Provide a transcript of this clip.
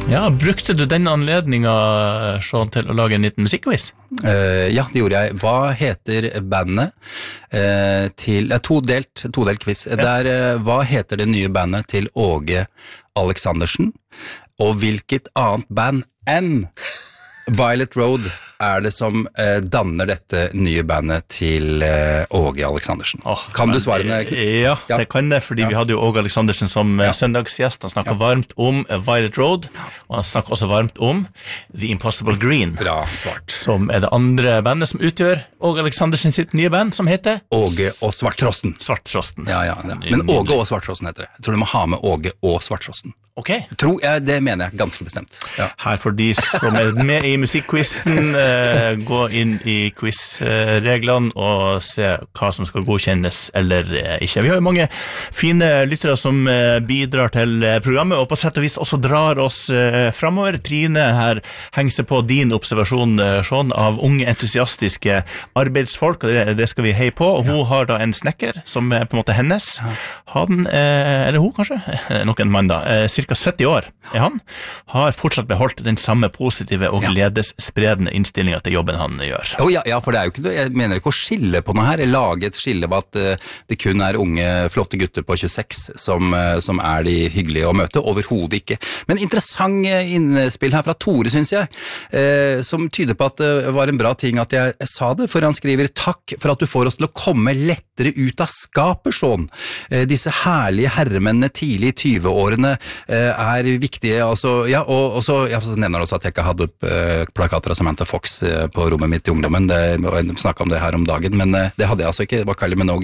Ja, brukte du denne anledningen, Sean, til å lage en liten musikkquiz? Ja, det gjorde jeg. Hva heter bandet til... Todelt quiz. Hva heter det nye bandet til Åge Aleksandersen? Og hvilket annet band enn Violet Road det som danner dette nye bandet til Åge Aleksandersen? Kan du svare med? Ja, det kan det, fordi vi hadde jo Åge Aleksandersen som søndagsgjest. Han snakket varmt om Violet Road, og han snakket også varmt om The Impossible Green. Bra svart. Som det andre bandet som utgjør Åge Aleksandersen sitt nye band, som heter Åge og Svarttrosten. Svarttrosten. Ja. Men Åge og Svarttrosten heter det. Jeg tror du må ha med Åge og Svarttrosten. Ok. Det mener jeg ganske bestemt. Ja. Her for de som med i musikkquizen, gå inn i quizreglene og se hva som skal godkjennes eller ikke. Vi har jo mange fine lyttere som bidrar til programmet, og på sett og vis også drar oss fremover. Trine her henger seg på din observasjon, Sean, av unge entusiastiske arbeidsfolk, og det skal vi hei på. Og hun har da en snekker som på en måte hennes. Han, eller hun kanskje, nok en mann da, cirka 70 år han, har fortsatt beholdt den samme positive og gledesspredende innstillingen til jobben han gjør. Ja, for det jo ikke, jeg mener ikke å skille på noe her, lage et skille på at det kun unge, flotte gutter på 26 som de hyggelige å møte, overhodet ikke. Men interessant innspill her fra Tore, synes jeg, som tyder på at det var en bra ting at jeg sa det, for han skriver: takk for at du får oss til å komme lettere ut av skapet, sånn. Disse herlige herremennene tidlig i 20-årene viktige, altså, og så nevner han også at jeg ikke hadde plakater av Samantha Fox på rommet mitt i ungdommen, jeg snakket om det her om dagen, men det hadde jeg altså ikke, det var Kylie Minogue